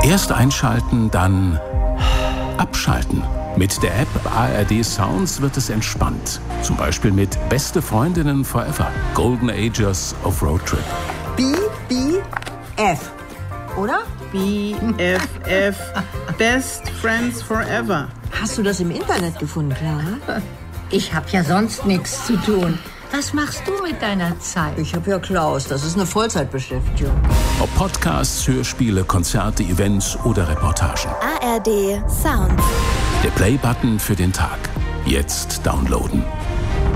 Erst einschalten, dann abschalten. Mit der App ARD Sounds wird es entspannt. Zum Beispiel mit Beste Freundinnen Forever. Golden Ages of Road Trip. BFF, oder? BFF. Best Friends Forever. Hast du das im Internet gefunden, Clara? Ich hab ja sonst nichts zu tun. Was machst du mit deiner Zeit? Ich habe ja Klaus, das ist eine Vollzeitbeschäftigung. Ob Podcasts, Hörspiele, Konzerte, Events oder Reportagen. ARD Sounds. Der Play-Button für den Tag. Jetzt downloaden.